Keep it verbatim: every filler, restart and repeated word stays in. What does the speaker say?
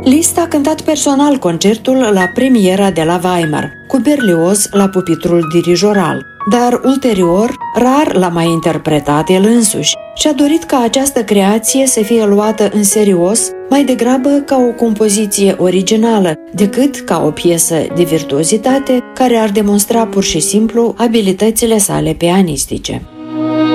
Liszt a cântat personal concertul la premiera de la Weimar, cu Berlioz la pupitrul dirijoral, dar ulterior rar l-a mai interpretat el însuși și a dorit ca această creație să fie luată în serios mai degrabă ca o compoziție originală decât ca o piesă de virtuozitate care ar demonstra pur și simplu abilitățile sale pianistice.